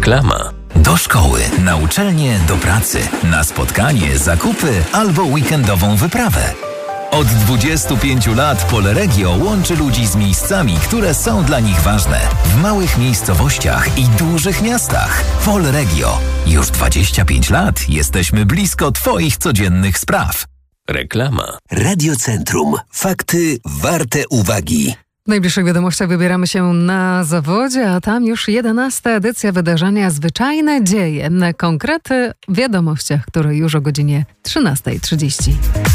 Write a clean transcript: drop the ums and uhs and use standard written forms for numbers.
Reklama. Do szkoły, na uczelnię, do pracy, na spotkanie, zakupy albo weekendową wyprawę. Od 25 lat Polregio łączy ludzi z miejscami, które są dla nich ważne. W małych miejscowościach i dużych miastach. Polregio. Już 25 lat jesteśmy blisko Twoich codziennych spraw. Reklama. Radiocentrum. Fakty warte uwagi. W najbliższych wiadomościach wybieramy się na zawodzie, a tam już 11. edycja wydarzenia Zwyczajne Dzieje. Konkrety w wiadomościach, które już o godzinie 13:30.